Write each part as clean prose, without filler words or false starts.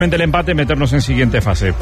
el empate, meternos en siguiente fase.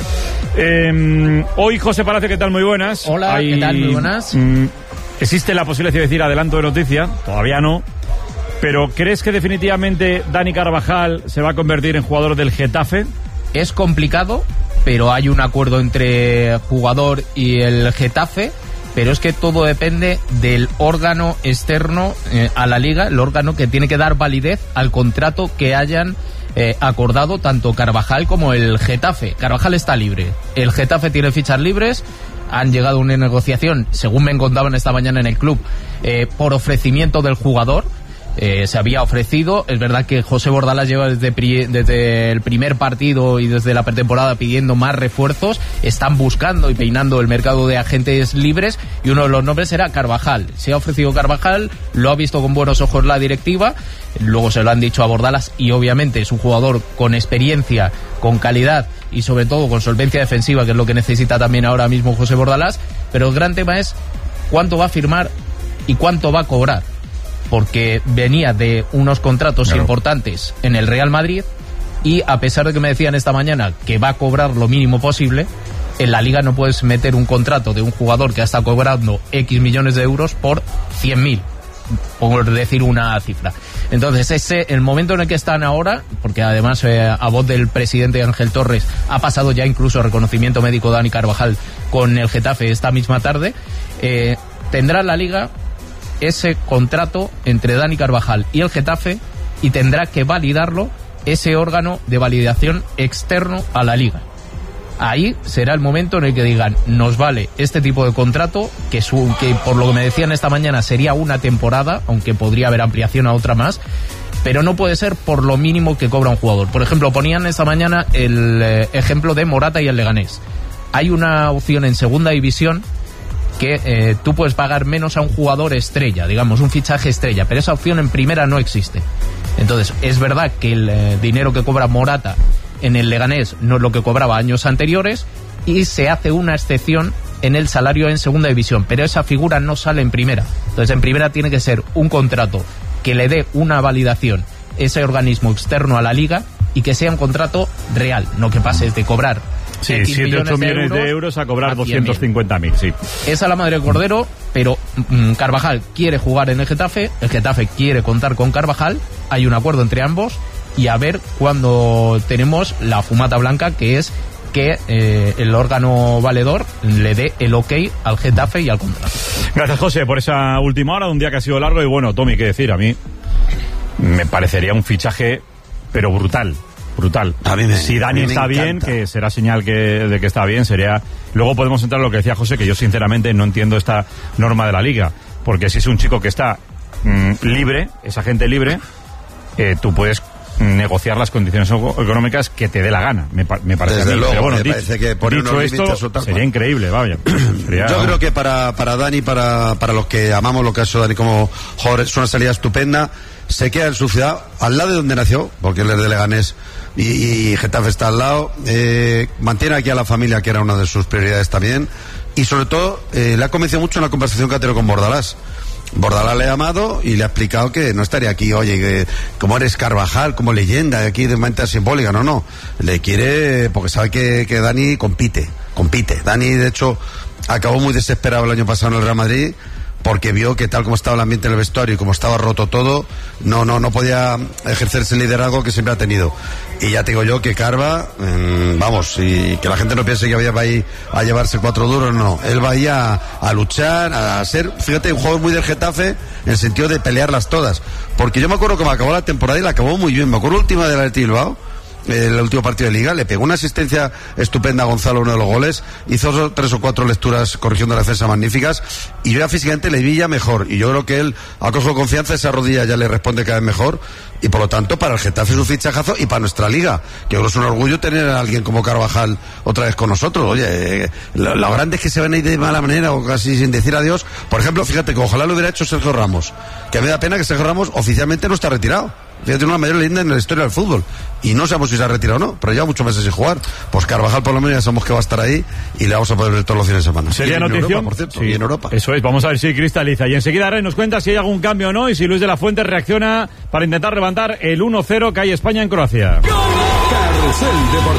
Hoy José Palacio, ¿qué tal? Muy buenas. Hola, ¿qué tal? Muy buenas. Existe la posibilidad de decir adelanto de noticia, todavía no, pero ¿crees que definitivamente Dani Carvajal se va a convertir en jugador del Getafe? Es complicado, pero hay un acuerdo entre jugador y el Getafe, pero es que todo depende del órgano externo a la Liga, el órgano que tiene que dar validez al contrato que hayan acordado tanto Carvajal como el Getafe. Carvajal está libre, el Getafe tiene fichas libres, han llegado a una negociación, según me contaban esta mañana en el club, por ofrecimiento del jugador. Se había ofrecido, es verdad que José Bordalás lleva desde el primer partido y desde la pretemporada pidiendo más refuerzos, están buscando y peinando el mercado de agentes libres y uno de los nombres era Carvajal. Se ha ofrecido Carvajal, lo ha visto con buenos ojos la directiva, luego se lo han dicho a Bordalás y obviamente es un jugador con experiencia, con calidad y sobre todo con solvencia defensiva, que es lo que necesita también ahora mismo José Bordalás, pero el gran tema es cuánto va a firmar y cuánto va a cobrar, porque venía de unos contratos importantes en el Real Madrid y a pesar de que me decían esta mañana que va a cobrar lo mínimo posible, en la Liga no puedes meter un contrato de un jugador que ha estado cobrando X millones de euros por 100.000, por decir una cifra. Entonces ese el momento en el que están ahora, porque además a voz del presidente Ángel Torres ha pasado ya incluso reconocimiento médico Dani Carvajal con el Getafe esta misma tarde, tendrá la Liga ese contrato entre Dani Carvajal y el Getafe y tendrá que validarlo ese órgano de validación externo a la Liga. Ahí será el momento en el que digan, nos vale este tipo de contrato, que por lo que me decían esta mañana sería una temporada, aunque podría haber ampliación a otra más, pero no puede ser por lo mínimo que cobra un jugador. Por ejemplo, ponían esta mañana el ejemplo de Morata y el Leganés. Hay una opción en segunda división que tú puedes pagar menos a un jugador estrella, digamos, un fichaje estrella, pero esa opción en primera no existe. Entonces, es verdad que el dinero que cobra Morata en el Leganés no es lo que cobraba años anteriores y se hace una excepción en el salario en segunda división, pero esa figura no sale en primera. Entonces, en primera tiene que ser un contrato que le dé una validación ese organismo externo a la Liga y que sea un contrato real, no que pases de cobrar 7-8 millones de euros a cobrar 250.000, sí. Esa es la madre del cordero, pero Carvajal quiere jugar en el Getafe quiere contar con Carvajal, hay un acuerdo entre ambos y a ver cuándo tenemos la fumata blanca, que es que el órgano valedor le dé el ok al Getafe y al contrato. Gracias, José, por esa última hora, un día que ha sido largo y bueno, Tommy, qué decir, a mí me parecería un fichaje, pero brutal. Si Dani está bien, que será señal de que está bien, sería... Luego podemos entrar en lo que decía José, que yo sinceramente no entiendo esta norma de la Liga, porque si es un chico que está libre, es agente libre, tú puedes negociar las condiciones económicas que te dé la gana, me parece. Desde a mí. luego, Pero bueno, me parece que poner dicho unos límites esto, sería increíble, vaya. Yo creo que para Dani, para los que amamos lo que ha hecho Dani como jugador, es una salida estupenda. Se queda en su ciudad, al lado de donde nació, porque él es de Leganés y Getafe está al lado. Mantiene aquí a la familia, que era una de sus prioridades también. Y sobre todo, le ha convencido mucho en la conversación que ha tenido con Bordalás. Bordalás le ha llamado y le ha explicado que no estaría aquí, oye, que como eres Carvajal, como leyenda, aquí de manera simbólica, no. Le quiere, porque sabe que Dani compite. Dani, de hecho, acabó muy desesperado el año pasado en el Real Madrid, porque vio que tal como estaba el ambiente en el vestuario y como estaba roto todo, no podía ejercerse el liderazgo que siempre ha tenido. Y ya te digo yo que Carva, y que la gente no piense que vaya ahí a llevarse 4 duros, no. Él va ahí a luchar, a ser, fíjate, un jugador muy del Getafe, en el sentido de pelearlas todas. Porque yo me acuerdo cómo acabó la temporada y la acabó muy bien. Me acuerdo la última del Athletic Bilbao, el último partido de Liga, le pegó una asistencia estupenda a Gonzalo, uno de los goles, hizo 3 o 4 lecturas corrigiendo la defensa magníficas, y yo ya físicamente le vi ya mejor, y yo creo que él ha cogido confianza, esa rodilla ya le responde cada vez mejor, y por lo tanto para el Getafe es un fichajazo, y para nuestra Liga, que yo creo que es un orgullo tener a alguien como Carvajal otra vez con nosotros. Oye, lo grande es que se van a ir de mala manera o casi sin decir adiós. Por ejemplo, fíjate que ojalá lo hubiera hecho Sergio Ramos, que me da pena que Sergio Ramos oficialmente no está retirado. Fíjate, una mayor leyenda en la historia del fútbol. Y no sabemos si se ha retirado o no, pero ya muchos meses sin jugar. Pues Carvajal por lo menos ya sabemos que va a estar ahí y le vamos a poder ver todos los fines de semana. Sería notición, por cierto, sí, y en Europa. Eso es, vamos a ver si cristaliza. Y enseguida Ray nos cuenta si hay algún cambio o no y si Luis de la Fuente reacciona para intentar levantar el 1-0 que hay España en Croacia.